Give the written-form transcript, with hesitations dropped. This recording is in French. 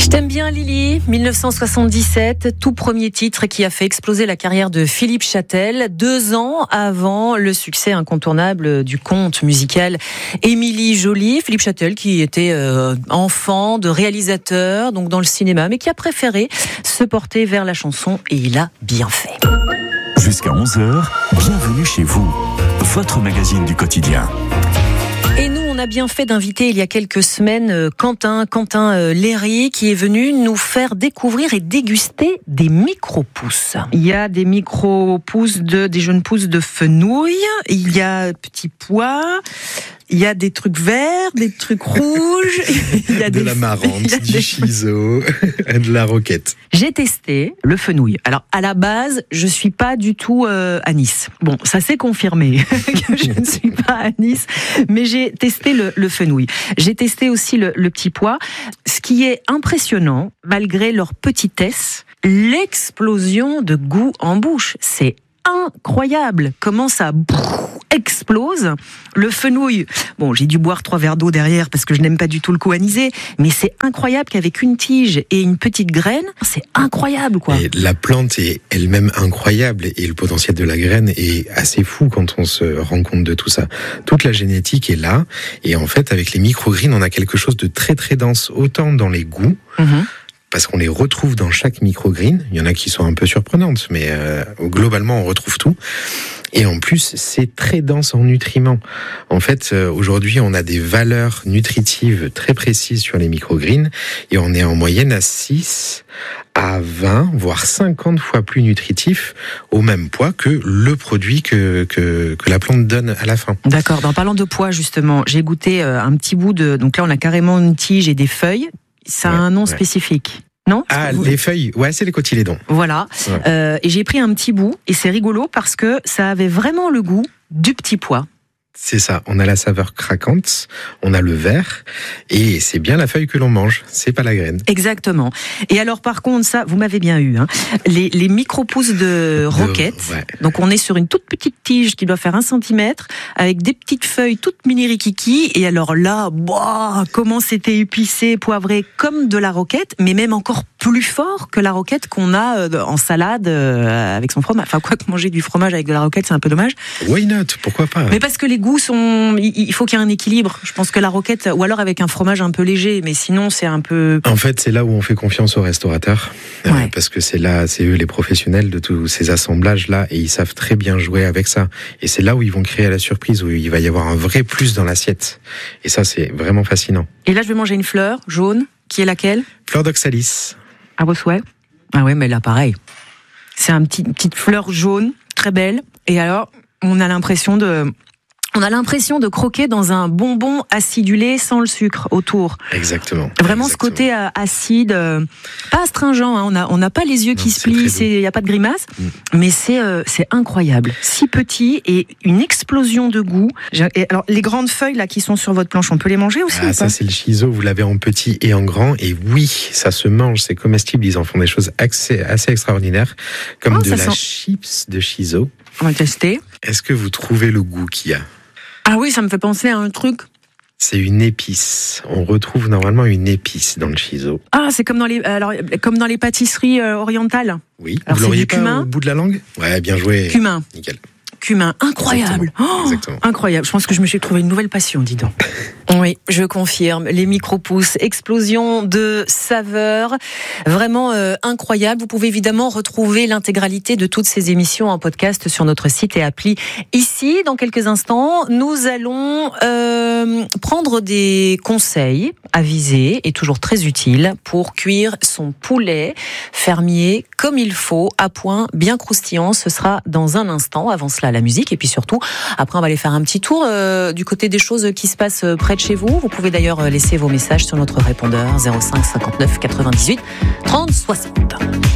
Je t'aime bien Lily, 1977, tout premier titre qui a fait exploser la carrière de Philippe Châtel, 2 ans avant le succès incontournable du conte musical Émilie Joly. Philippe Châtel qui était enfant de réalisateur, donc dans le cinéma, mais qui a préféré se porter vers la chanson et il a bien fait. Jusqu'à 11h, bienvenue chez vous, votre magazine du quotidien. Et nous, on a bien fait d'inviter il y a quelques semaines Quentin Léry qui est venu nous faire découvrir et déguster des micro-pousses. Il y a des micro-pousses, des jeunes pousses de fenouil, il y a petits pois, il y a des trucs verts, des trucs rouges, il y a de la marante, du chiso, de la roquette. J'ai testé le fenouil. Alors, à la base, je suis pas du tout anis. Bon, ça s'est confirmé que je ne suis pas anis, mais j'ai testé le fenouil. J'ai testé aussi le petit pois. Ce qui est impressionnant, malgré leur petitesse, l'explosion de goût en bouche. C'est incroyable comment ça explose. Le fenouil, bon, j'ai dû boire 3 verres d'eau derrière parce que je n'aime pas du tout le coup anisé, mais c'est incroyable qu'avec une tige et une petite graine, c'est incroyable, quoi. Et la plante est elle-même incroyable et le potentiel de la graine est assez fou quand on se rend compte de tout ça. Toute la génétique est là et en fait, avec les microgreens, on a quelque chose de très très dense, autant dans les goûts, parce qu'on les retrouve dans chaque microgreen. Il y en a qui sont un peu surprenantes, mais globalement, on retrouve tout. Et en plus, c'est très dense en nutriments. En fait, aujourd'hui, on a des valeurs nutritives très précises sur les microgreens et on est en moyenne à 6 à 20, voire 50 fois plus nutritif au même poids que le produit que la plante donne à la fin. D'accord. En parlant de poids, justement, j'ai goûté un petit bout de... Donc là, on a carrément une tige et des feuilles. Ça a un nom spécifique. Non ? Ah, les feuilles, ouais, c'est les cotylédons. Voilà. Ouais. Et j'ai pris un petit bout, et c'est rigolo parce que ça avait vraiment le goût du petit pois. C'est ça, on a la saveur craquante, on a le vert, et c'est bien la feuille que l'on mange, c'est pas la graine. Exactement. Et alors par contre, ça, vous m'avez bien eu, hein, les micro-pousses de roquette, donc on est sur une toute petite tige qui doit faire 1 centimètre, avec des petites feuilles toutes mini-rikiki, et alors là, comment c'était épicé, poivré, comme de la roquette, mais même encore plus fort que la roquette qu'on a en salade avec son fromage. Enfin, quoi que manger du fromage avec de la roquette, c'est un peu dommage. Why not ? Pourquoi pas ? Mais parce que les goûts il faut qu'il y ait un équilibre. Je pense que la roquette, ou alors avec un fromage un peu léger, mais sinon c'est un peu... En fait, c'est là où on fait confiance aux restaurateurs, parce que c'est eux les professionnels de tous ces assemblages-là, et ils savent très bien jouer avec ça. Et c'est là où ils vont créer la surprise, où il va y avoir un vrai plus dans l'assiette. Et ça, c'est vraiment fascinant. Et là, je vais manger une fleur jaune, qui est laquelle ? Fleur d'oxalis. À vos souhaits ? Ah ouais, mais là, pareil. C'est une petite fleur jaune, très belle, et alors, on a l'impression de croquer dans un bonbon acidulé sans le sucre autour. Exactement. Vraiment ce côté acide, pas astringent, hein, on n'a pas les yeux qui se plient, il n'y a pas de grimace, mais c'est incroyable. Si petit et une explosion de goût. Alors les grandes feuilles là qui sont sur votre planche, on peut les manger aussi ou pas ? Ça c'est le chiso, vous l'avez en petit et en grand, et oui, ça se mange, c'est comestible, ils en font des choses assez extraordinaires, comme chips de chiso. On va le tester. Est-ce que vous trouvez le goût qu'il y a ? Ah oui, ça me fait penser à un truc. C'est une épice. On retrouve normalement une épice dans le chiso. Ah, c'est comme dans les pâtisseries orientales. Oui. Alors, vous l'auriez pas cumin. Au bout de la langue ? Ouais, bien joué. Cumin. Nickel. Cumin, incroyable. Exactement. Incroyable. Je pense que je me suis trouvé une nouvelle passion, dis donc. Oui, je confirme. Les micro-pousses, explosion de saveurs, vraiment incroyable. Vous pouvez évidemment retrouver l'intégralité de toutes ces émissions en podcast sur notre site et appli. Ici, dans quelques instants, nous allons prendre des conseils avisés et toujours très utiles pour cuire son poulet fermier comme il faut, à point, bien croustillant. Ce sera dans un instant. Avant cela, la musique, et puis surtout, après on va aller faire un petit tour du côté des choses qui se passent près de chez vous. Vous pouvez d'ailleurs laisser vos messages sur notre répondeur 05 59 98 30 60.